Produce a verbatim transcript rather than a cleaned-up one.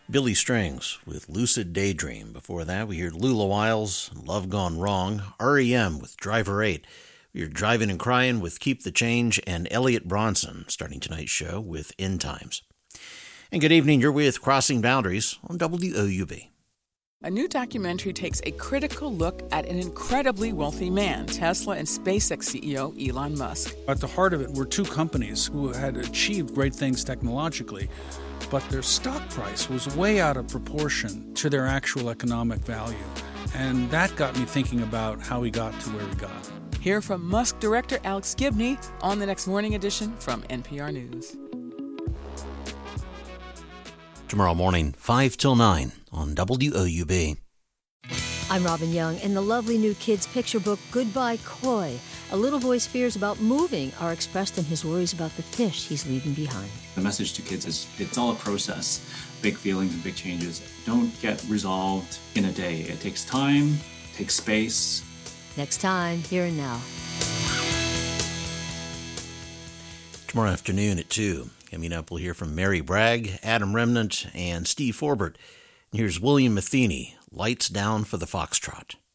Billy Strings with Lucid Daydream. Before that, we heard Lula Wiles, Love Gone Wrong, R E M with Driver eight. We heard Driving and Crying with Keep the Change, and Elliot Bronson starting tonight's show with End Times. And good evening, you're with Crossing Boundaries on W O U B. A new documentary takes a critical look at an incredibly wealthy man, Tesla and SpaceX C E O Elon Musk. At the heart of it were two companies who had achieved great things technologically, but their stock price was way out of proportion to their actual economic value. And that got me thinking about how we got to where we got. Hear from Musk director Alex Gibney on the next morning edition from N P R News. Tomorrow morning, five till nine on W O U B. I'm Robin Young. In the lovely new kids' picture book, Goodbye Koi, a little boy's fears about moving are expressed in his worries about the fish he's leaving behind. The message to kids is it's all a process. Big feelings and big changes don't get resolved in a day. It takes time, it takes space. Next time, Here and Now. Tomorrow afternoon at two. Coming up, we'll hear from Mary Bragg, Adam Remnant, and Steve Forbert. And here's William Matheny, Lights Down for the Foxtrot.